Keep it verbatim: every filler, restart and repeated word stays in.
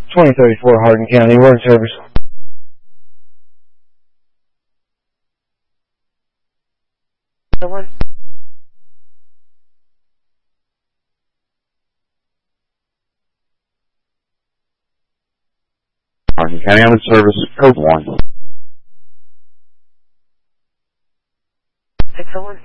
twenty thirty-four Hardin County, word service. The one. Hardin County, I'm in service, code one. six oh one.